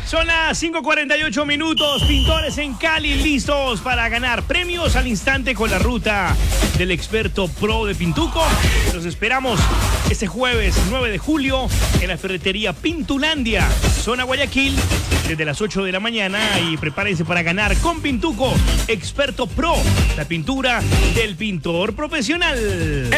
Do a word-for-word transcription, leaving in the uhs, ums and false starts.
Son las cinco cuarenta y ocho minutos. Pintores en Cali listos para ganar premios al instante con la ruta del experto pro de Pintuco. Los esperamos este jueves nueve de julio en la ferretería Pintulandia, zona Guayaquil, desde las ocho de la mañana. Y prepárense para ganar con Pintuco, experto pro, la pintura del pintor profesional.